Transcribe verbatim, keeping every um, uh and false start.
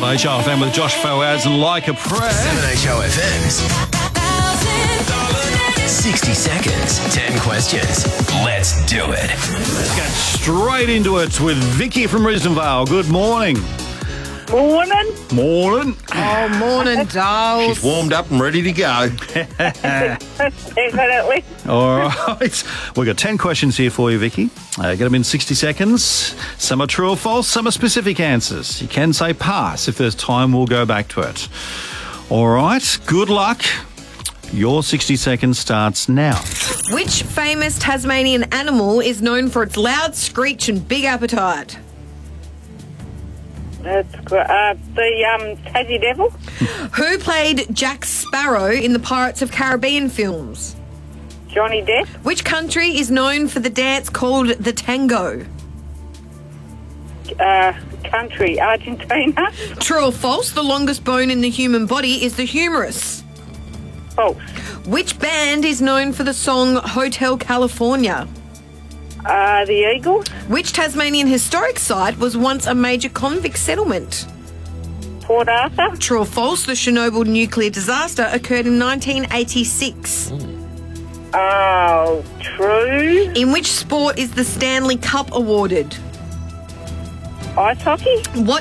on H O F M with Josh Fawaz and Like a Prayer. seven H O F M's sixty seconds, ten questions. Let's do it. Let's get straight into it with Vicky from Risdon Vale. Good morning. Morning. Morning. Oh, morning, dolls. She's warmed up and ready to go. Definitely. All right. We've got ten questions here for you, Vicky. Uh, get them in sixty seconds. Some are true or false, some are specific answers. You can say pass. If there's time, we'll go back to it. All right. Good luck. Your sixty seconds starts now. Which famous Tasmanian animal is known for its loud screech and big appetite? That's great. Uh, the um, Tassie Devil. Who played Jack Sparrow in the Pirates of Caribbean films? Johnny Depp. Which country is known for the dance called the tango? Uh, country. Argentina. True or false, the longest bone in the human body is the humerus? False. Which band is known for the song Hotel California? Uh, the Eagles. Which Tasmanian historic site was once a major convict settlement? Port Arthur. True or false, the Chernobyl nuclear disaster occurred in nineteen eighty-six? Oh, true. In which sport is the Stanley Cup awarded? Ice hockey. What